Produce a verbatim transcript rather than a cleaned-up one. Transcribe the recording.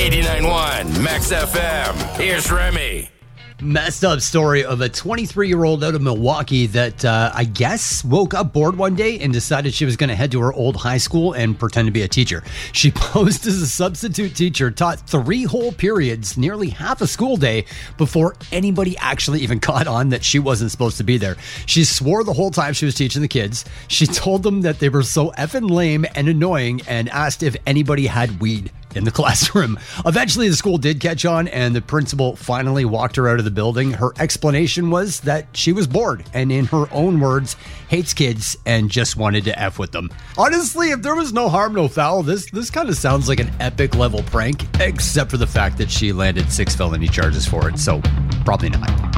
eighty-nine point one Max F M. Here's Remy. Messed up story of a twenty-three-year-old out of Milwaukee that uh, I guess woke up bored one day and decided she was going to head to her old high school and pretend to be a teacher. She posed as a substitute teacher, taught three whole periods, nearly half a school day, before anybody actually even caught on that she wasn't supposed to be there. She swore the whole time she was teaching the kids. She told them that they were so effing lame and annoying and asked if anybody had weed in the classroom. Eventually, the school did catch on, and the principal finally walked her out of the building. Her explanation was that she was bored and, in her own words, hates kids and just wanted to F with them. Honestly, if there was no harm, no foul, this this kind of sounds like an epic level prank, except for the fact that she landed six felony charges for it, so probably not.